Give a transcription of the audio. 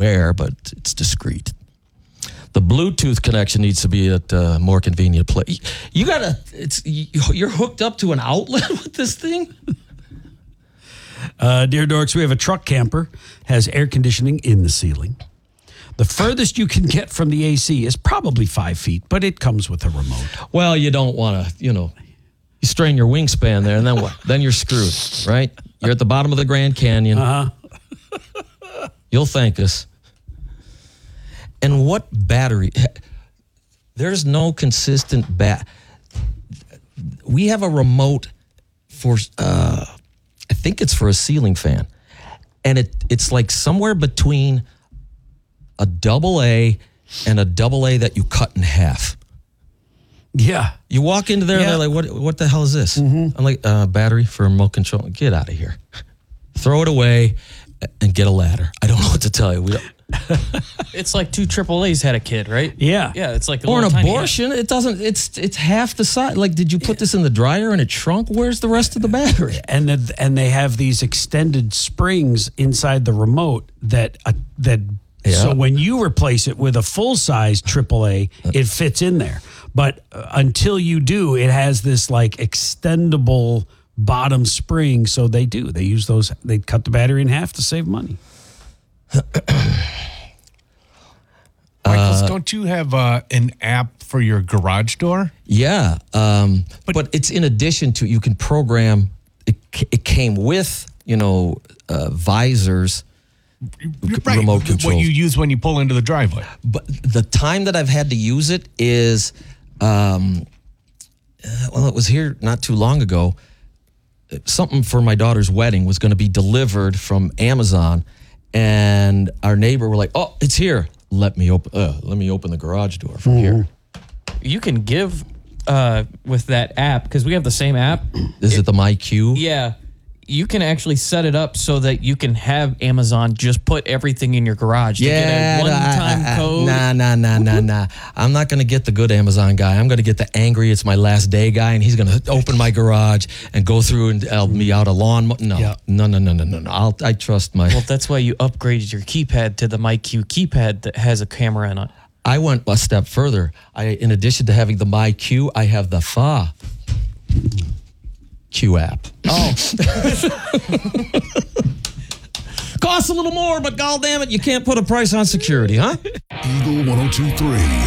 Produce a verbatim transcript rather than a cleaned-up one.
air, but it's discreet. The Bluetooth connection needs to be at a more convenient place. You gotta, it's you're hooked up to an outlet with this thing? Uh, dear Dorks, we have a truck camper, has air conditioning in the ceiling. The furthest you can get from the A C is probably five feet, but it comes with a remote. Well, you don't want to, you know, you strain your wingspan there, and then what? Then you're screwed, right? You're at the bottom of the Grand Canyon. Uh-huh. You'll thank us. And what battery? There's no consistent bat. We have a remote for, uh, I think it's for a ceiling fan. And it it's like somewhere between a double A and a double A that you cut in half. Yeah. You walk into there, Yeah. and they're like, what, what the hell is this? Mm-hmm. I'm like, uh, battery for remote control. Get out of here. Throw it away and get a ladder. I don't know what to tell you. We don't, It's like two triple A's had a kid, right? Yeah. Yeah, it's like a or an little tiny abortion. It doesn't. It's it's half the size. Like, did you put this in the dryer and it shrunk? Where's the rest of the battery? And the, and they have these extended springs inside the remote that uh, that Yeah. so when you replace it with a full size triple A, it fits in there. But uh, until you do, it has this like extendable bottom spring. So they do. They use those. They cut the battery in half to save money. Michael, don't you have uh, an app for your garage door? Yeah, um, but, But- it's in addition to, you can program. It, it came with, you know, uh, visors, Right. remote What controls. you use when you pull into the driveway. But the time that I've had to use it is, um, uh, well, it was here not too long ago. Something for my daughter's wedding was going to be delivered from Amazon, and our neighbor were like, "Oh, it's here. Let me open. Uh, let me open the garage door from here." You can give uh, with that app, because we have the same app. Is it the MyQ? Yeah. You can actually set it up so that you can have Amazon just put everything in your garage to Yeah, get a one-time I- I- I- code. Nah, nah, nah, nah, nah. I'm not going to get the good Amazon guy. I'm going to get the angry, it's my last day guy, and he's going to open my garage and go through and help me out a lawn. mo- No, Yeah. no, no, no, no, no, no. I'll, I trust my. Well, that's why you upgraded your keypad to the MyQ keypad that has a camera in it. I went a step further. I, in addition to having the MyQ, I have the F A Q app. Oh. Costs a little more, but goddamn it, you can't put a price on security, huh? Eagle one oh two three.